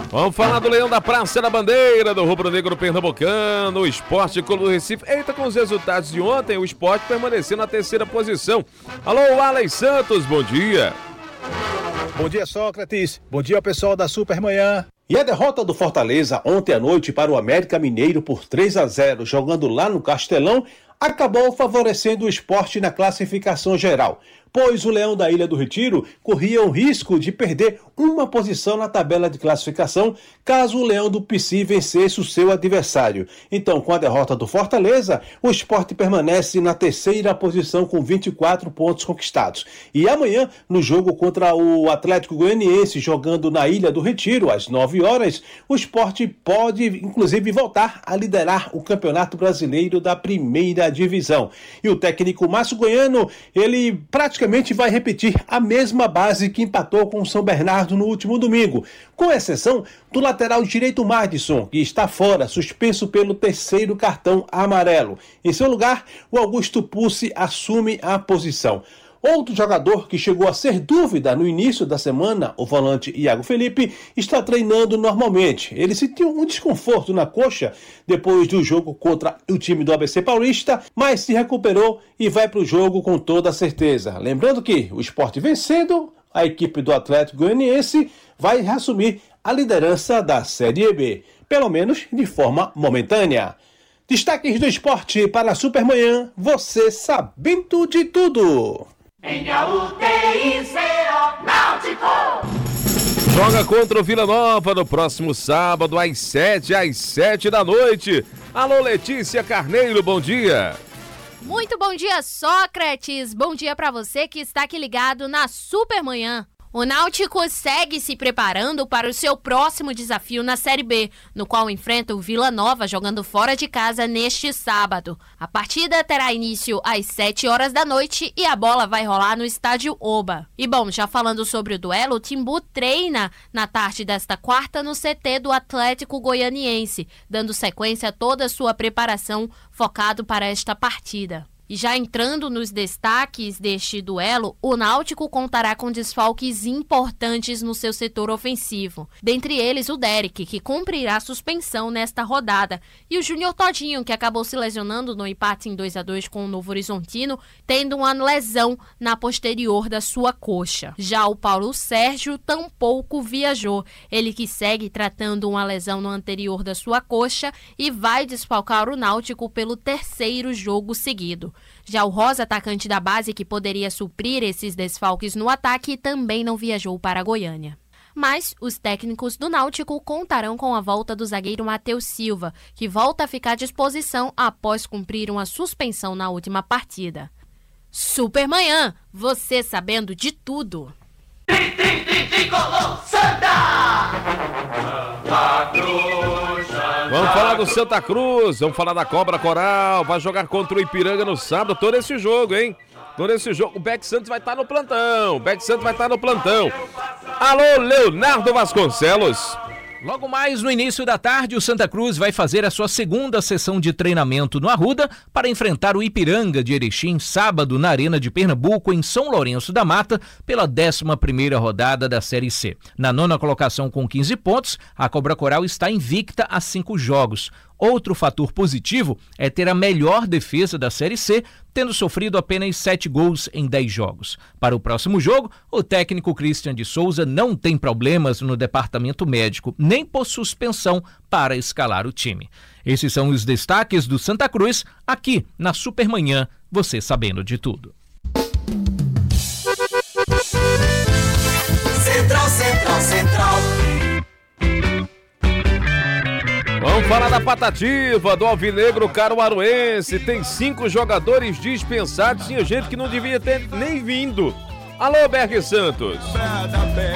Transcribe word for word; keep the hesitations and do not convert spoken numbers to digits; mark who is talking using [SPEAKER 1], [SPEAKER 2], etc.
[SPEAKER 1] Vamos falar do Leão da Praça da Bandeira, do Rubro Negro Pernambucano, o Esporte Clube do Recife. Eita, com os resultados de ontem, o Esporte permaneceu na terceira posição. Alô, Alex Santos, bom dia.
[SPEAKER 2] Bom dia, Sócrates. Bom dia, pessoal da Supermanhã.
[SPEAKER 3] E a derrota do Fortaleza ontem à noite para o América Mineiro por três a zero, jogando lá no Castelão, acabou favorecendo o Esporte na classificação geral, pois o Leão da Ilha do Retiro corria o risco de perder uma posição na tabela de classificação caso o Leão do Pici vencesse o seu adversário. Então, com a derrota do Fortaleza, o Sport permanece na terceira posição com vinte e quatro pontos conquistados. E amanhã, no jogo contra o Atlético Goianiense, jogando na Ilha do Retiro, às nove horas, o Sport pode, inclusive, voltar a liderar o Campeonato Brasileiro da Primeira Divisão. E o técnico Márcio Goiano, ele praticamente vai repetir a mesma base que empatou com o São Bernardo no último domingo, com exceção do lateral direito Madison, que está fora, suspenso pelo terceiro cartão amarelo. Em seu lugar, o Augusto Pucci assume a posição. Outro jogador que chegou a ser dúvida no início da semana, o volante Iago Felipe, está treinando normalmente. Ele sentiu um desconforto na coxa depois do jogo contra o time do A B C Paulista, mas se recuperou e vai para o jogo com toda certeza. Lembrando que o Sport vencendo, a equipe do Atlético Goianiense vai reassumir a liderança da Série B, pelo menos de forma momentânea. Destaques do esporte para a Supermanhã, você sabendo de tudo.
[SPEAKER 4] N A U T I C O Náutico.
[SPEAKER 1] Joga contra o Vila Nova no próximo sábado, às sete, às sete da noite. Alô, Letícia Carneiro, bom dia.
[SPEAKER 5] Muito bom dia, Sócrates. Bom dia para você que está aqui ligado na Supermanhã. O Náutico segue se preparando para o seu próximo desafio na Série B, no qual enfrenta o Vila Nova jogando fora de casa neste sábado. A partida terá início às sete horas da noite e a bola vai rolar no estádio Oba. E bom, já falando sobre o duelo, o Timbu treina na tarde desta quarta no C T do Atlético Goianiense, dando sequência a toda a sua preparação focado para esta partida. E já entrando nos destaques deste duelo, o Náutico contará com desfalques importantes no seu setor ofensivo. Dentre eles, o Derek, que cumprirá suspensão nesta rodada, e o Júnior Todinho, que acabou se lesionando no empate em dois a dois com o Novo Horizontino, tendo uma lesão na posterior da sua coxa. Já o Paulo Sérgio tampouco viajou, ele que segue tratando uma lesão no anterior da sua coxa e vai desfalcar o Náutico pelo terceiro jogo seguido. Já o Rosa, atacante da base que poderia suprir esses desfalques no ataque, também não viajou para Goiânia. Mas os técnicos do Náutico contarão com a volta do zagueiro Matheus Silva, que volta a ficar à disposição após cumprir uma suspensão na última partida. Supermanhã, você sabendo de tudo.
[SPEAKER 4] Tri, tri, tri, tricolor, Santa! Santa Cruz!
[SPEAKER 1] Vamos falar do Santa Cruz, vamos falar da Cobra Coral, vai jogar contra o Ipiranga no sábado, todo esse jogo, hein? Todo esse jogo, o Beck Santos vai estar no plantão, o Beck Santos vai estar no plantão. Alô, Leonardo Vasconcelos.
[SPEAKER 6] Logo mais no início da tarde, o Santa Cruz vai fazer a sua segunda sessão de treinamento no Arruda para enfrentar o Ipiranga de Erechim, sábado na Arena de Pernambuco, em São Lourenço da Mata, pela décima primeira rodada da Série C. Na nona colocação com quinze pontos, a Cobra Coral está invicta a cinco jogos. Outro fator positivo é ter a melhor defesa da Série C, tendo sofrido apenas sete gols em dez jogos. Para o próximo jogo, o técnico Christian de Souza não tem problemas no departamento médico, nem por suspensão para escalar o time. Esses são os destaques do Santa Cruz, aqui na Supermanhã, você sabendo de tudo.
[SPEAKER 4] Central, Central, Central.
[SPEAKER 1] Vamos falar da Patativa, do Alvinegro Caruaruense. Tem cinco jogadores dispensados. Tinha gente que não devia ter nem vindo. Alô, Berg Santos.